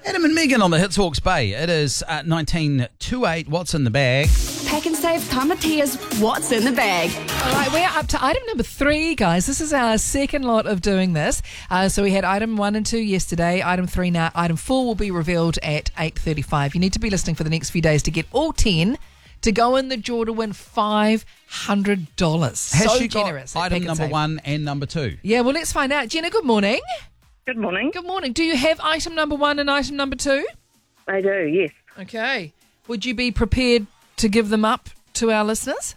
Adam and Megan on the Hits Hawke's Bay. It is 1928. What's in the bag? Pack and Save Tamatia's What's in the Bag. All right, we're up to item number 3, guys. This is our second lot of doing this. So we had item 1 and 2 yesterday, item 3 now. Item 4 will be revealed at 8:35. You need to be listening for the next few days to get all 10 to go in the draw to win $500. Has so she got generous. at item Pack and number Save. 1 and number 2? Yeah, well, let's find out. Jenna, good morning. Good morning. Good morning. Do you have item number 1 and item number 2? I do, yes. Okay. Would you be prepared to give them up to our listeners?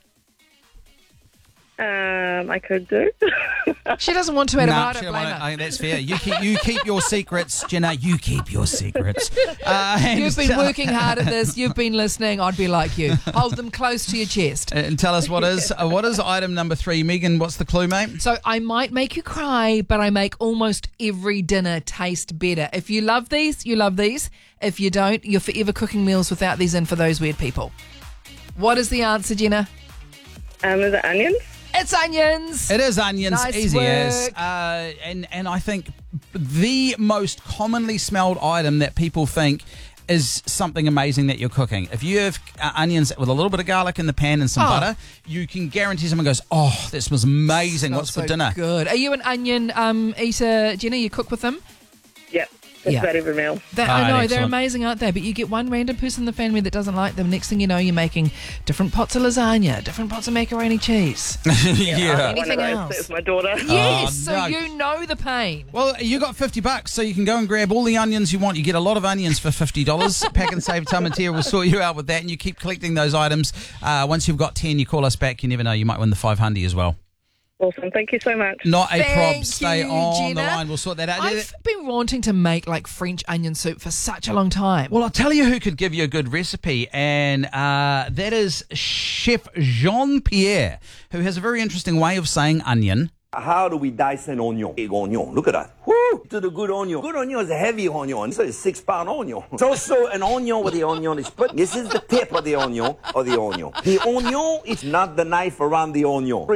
I could do. She doesn't want to, Adam. Nah, I don't blame her. that's fair. You keep your secrets, Jenna. You keep your secrets. You've been working hard at this. You've been listening. I'd be like you. Hold them close to your chest. And tell us what is item number 3, Megan? What's the clue, mate? So I might make you cry, but I make almost every dinner taste better. If you love these, you love these. If you don't, you're forever cooking meals without these in for those weird people. What is the answer, Jenna? Is it onions? It's onions. It is onions, Nice easy work. as. And I think the most commonly smelled item that people think is something amazing that you're cooking. If you have onions with a little bit of garlic in the pan and some butter, you can guarantee someone goes, "Oh, that smells amazing. What's for dinner?" Good. Are you an onion eater, Jenna? You cook with them? Yep. Just about every meal. I know, excellent. they're amazing, aren't they? But you get one random person in the family that doesn't like them. Next thing you know, you're making different pots of lasagna, different pots of macaroni cheese. Yeah. Anything One of else? those. That's my daughter. Yes, so no. you know the pain. Well, you got $50, so you can go and grab all the onions you want. You get a lot of onions for $50. Pack and Save Tamatea will sort you out with that, and you keep collecting those items. Once you've got 10, you call us back. You never know, you might win the $500 as well. Awesome. Thank you so much. Not a Thank problem. Stay you, on the Jenna. line. We'll sort that out. I've been wanting to make like French onion soup for such a long time. Well, I'll tell you who could give you a good recipe, and that is Chef Jean-Pierre, who has a very interesting way of saying onion. How do we dice an onion? Big onion. Look at that. Woo! To the good onion. Good onion is a heavy onion. So it's a 6-pound onion. It's also an onion where the onion is put. This is the tip of the onion or the onion. The onion is not the knife around the onion.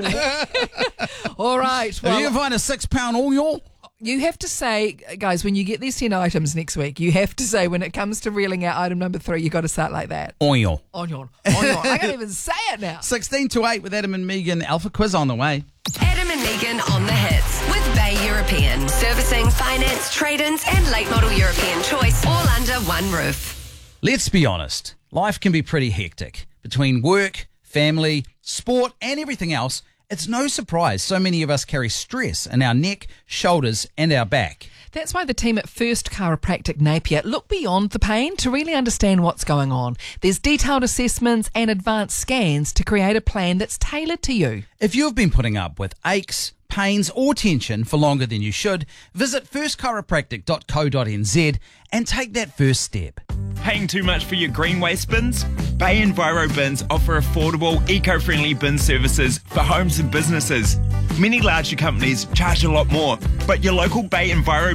All right. If Well, you find a 6-pound onion, you have to say, guys, when you get these 10 items next week, you have to say, when it comes to reeling out item number 3, you got to start like that. onion. Onion. Onion. I can't even say it now. 16 to 8 with Adam and Megan. Alpha quiz on the way. Adam and Megan on the hits with Bay European. Servicing, finance, trade-ins and late model European choice all under one roof. Let's be honest. Life can be pretty hectic. Between work, family, sport and everything else, it's no surprise so many of us carry stress in our neck, shoulders and our back. That's why the team at First Chiropractic Napier look beyond the pain to really understand what's going on. There's detailed assessments and advanced scans to create a plan that's tailored to you. If you've been putting up with aches, pains or tension for longer than you should, visit firstchiropractic.co.nz and take that first step. Paying too much for your green waste bins? Bay Enviro Bins offer affordable, eco-friendly bin services for homes and businesses. Many larger companies charge a lot more, but your local Bay Enviro